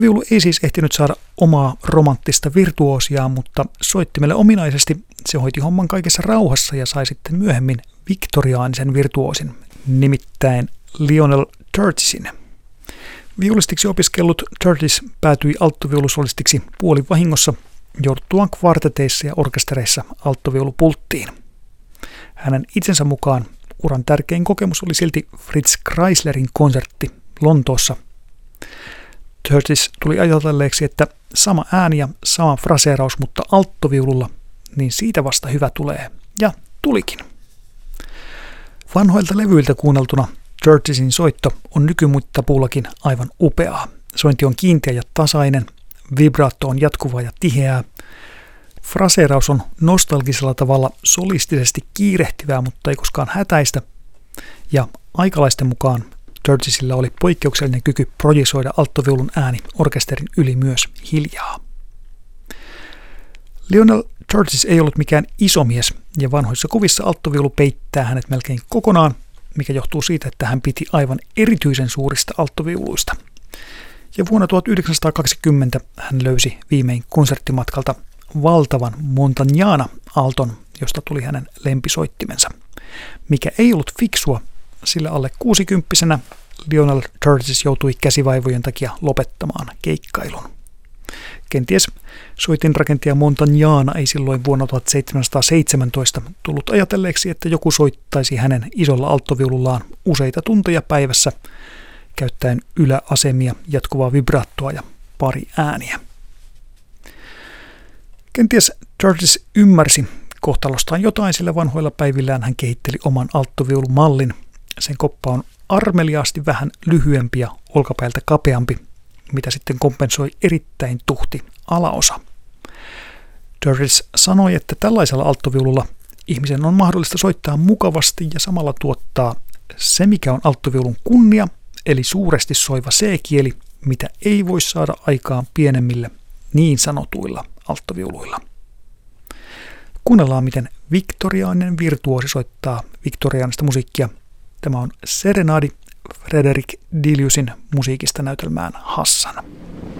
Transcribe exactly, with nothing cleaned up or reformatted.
Viulu ei siis ehtinyt saada omaa romanttista virtuosiaan, mutta soittimelle ominaisesti se hoiti homman kaikessa rauhassa ja sai sitten myöhemmin viktoriaanisen virtuosin, nimittäin Lionel Curtisin. Viulistiksi opiskellut Curtis päätyi alttoviulusolistiksi puolivahingossa jouduttuaan kvarteteissa ja orkestereissa alttoviulupulttiin. Hänen itsensä mukaan uran tärkein kokemus oli silti Fritz Kreislerin konsertti Lontoossa. Curtis tuli ajatelleeksi, että sama ääni ja sama fraseeraus, mutta alttoviululla, niin siitä vasta hyvä tulee. Ja tulikin. Vanhoilta levyiltä kuunneltuna Curtisin soitto on nykymittapuullakin aivan upeaa. Sointi on kiinteä ja tasainen, vibraatto on jatkuvaa ja tiheää. Fraseeraus on nostalgisella tavalla solistisesti kiirehtivää, mutta ei koskaan hätäistä. Ja aikalaisten mukaan Curtisillä oli poikkeuksellinen kyky projisoida alttoviulun ääni orkesterin yli myös hiljaa. Lionel Curtis ei ollut mikään iso mies, ja vanhoissa kuvissa alttoviulu peittää hänet melkein kokonaan, mikä johtuu siitä, että hän piti aivan erityisen suurista alttoviuluista. Ja vuonna tuhatyhdeksänsataakaksikymmentä hän löysi viimein konserttimatkalta valtavan Montagnana-alton, josta tuli hänen lempisoittimensa. Mikä ei ollut fiksua, sillä alle kuusikymppisenä Lionel Curtis joutui käsivaivojen takia lopettamaan keikkailun. Kenties soitinrakentaja Montagnana ei silloin vuonna tuhatseitsemänsataaseitsemäntoista tullut ajatelleeksi, että joku soittaisi hänen isolla alttoviulullaan useita tunteja päivässä, käyttäen yläasemia, jatkuvaa vibraattoa ja pari ääniä. Kenties Curtis ymmärsi kohtalostaan jotain, sillä vanhoilla päivillään hän kehitteli oman alttoviulumallin. Sen koppa on armeliaasti vähän lyhyempi ja olkapäältä kapeampi, mitä sitten kompensoi erittäin tuhti alaosa. Curtis sanoi, että tällaisella alttoviululla ihmisen on mahdollista soittaa mukavasti ja samalla tuottaa se, mikä on alttoviulun kunnia, eli suuresti soiva C-kieli, mitä ei voi saada aikaan pienemmillä niin sanotuilla alttoviuluilla. Kuunnellaan, miten viktoriaaninen virtuosi soittaa viktoriaanista musiikkia. Tämä on Serenadi Frederick Deliusin musiikista näytelmään Hassan.